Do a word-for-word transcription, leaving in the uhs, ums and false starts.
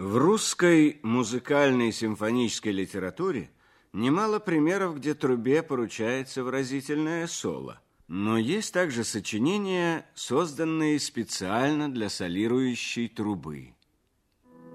В русской музыкальной симфонической литературе немало примеров, где трубе поручается выразительное соло. Но есть также сочинения, созданные специально для солирующей трубы.